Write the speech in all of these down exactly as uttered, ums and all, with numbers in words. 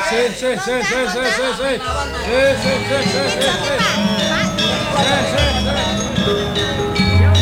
Se, se, se, se, se, se, se. Se, se, se, se, se, se. Se, se, se.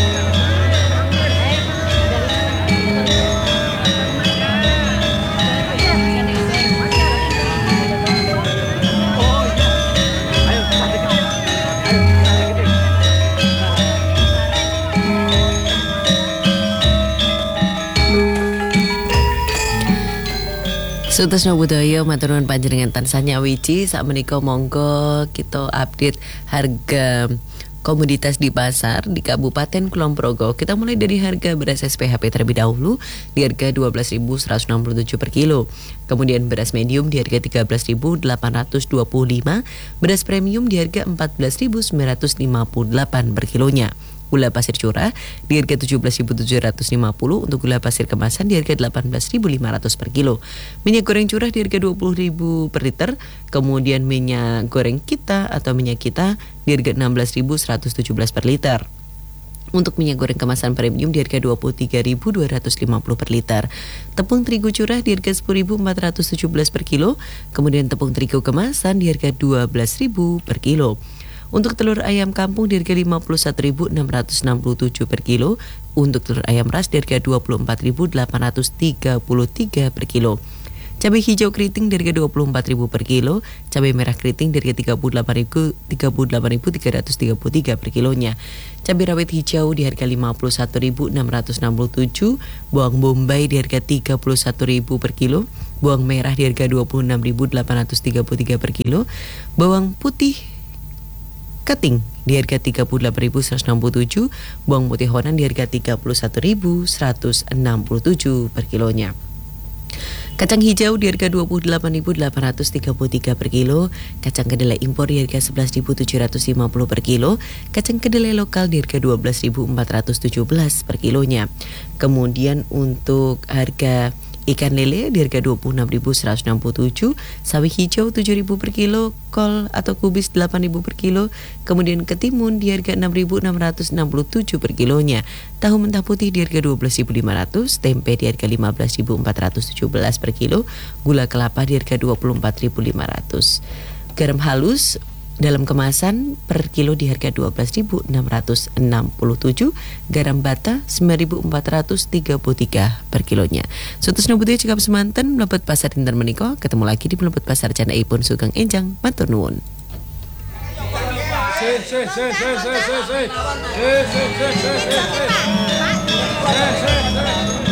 Sutasna budaya matur nuwun panjenengan tansah nyawiji sakmenika monggo kita update harga komoditas di pasar di Kabupaten Kulon Progo. Kita mulai dari harga beras S P H P terlebih dahulu di harga dua belas ribu seratus enam puluh tujuh per kilo. Kemudian beras medium di harga tiga belas ribu delapan ratus dua puluh lima, beras premium di harga empat belas ribu sembilan ratus lima puluh delapan per kilonya. Gula pasir curah di harga tujuh belas ribu tujuh ratus lima puluh, untuk gula pasir kemasan di harga delapan belas ribu lima ratus per kilo. Minyak goreng curah di harga dua puluh ribu per liter, kemudian minyak goreng kita atau minyak kita di harga enam belas ribu seratus tujuh belas per liter. Untuk minyak goreng kemasan premium di harga dua puluh tiga ribu dua ratus lima puluh per liter. Tepung terigu curah di harga sepuluh ribu empat ratus tujuh belas per kilo, kemudian tepung terigu kemasan di harga dua belas ribu per kilo. Untuk telur ayam kampung di harga lima puluh satu ribu enam ratus enam puluh tujuh per kilo. Untuk telur ayam ras di harga dua puluh empat ribu delapan ratus tiga puluh tiga per kilo. Cabai hijau keriting di harga dua puluh empat ribu per kilo. Cabai merah keriting di harga tiga puluh delapan ribu tiga ratus tiga puluh tiga per kilonya. Cabai rawit hijau di harga lima puluh satu ribu enam ratus enam puluh tujuh. Bawang bombay di harga tiga puluh satu ribu per kilo. Bawang merah di harga dua puluh enam ribu delapan ratus tiga puluh tiga per kilo. Bawang putih keting di harga tiga puluh delapan ribu seratus enam puluh tujuh, bawang putih Honan di harga tiga puluh satu ribu seratus enam puluh tujuh per kilonya. Kacang hijau di harga dua puluh delapan ribu delapan ratus tiga puluh tiga per kilo, kacang kedelai impor di harga sebelas ribu tujuh ratus lima puluh per kilo, kacang kedelai lokal di harga dua belas ribu empat ratus tujuh belas per kilonya. Kemudian untuk harga ikan lele di harga dua puluh enam ribu seratus enam puluh tujuh, sawi hijau tujuh ribu per kilo, kol atau kubis delapan ribu per kilo, kemudian ketimun di harga enam ribu enam ratus enam puluh tujuh per kilonya, tahu mentah putih di harga dua belas ribu lima ratus, tempe di harga lima belas ribu empat ratus tujuh belas per kilo, gula kelapa di harga dua puluh empat ribu lima ratus. Garam halus dalam kemasan per kilo di harga dua belas ribu enam ratus enam puluh tujuh, garam bata sembilan ribu empat ratus tiga puluh tiga per kilonya. Sutus nubuti cekap semanten mlebet pasar dinten menika, ketemu lagi di mlebet pasar Canaipun Sugeng Enjang, matur nuwun. Se, se, se, se, se, se, se. Se, se, se, se, se, se. Se, se, se.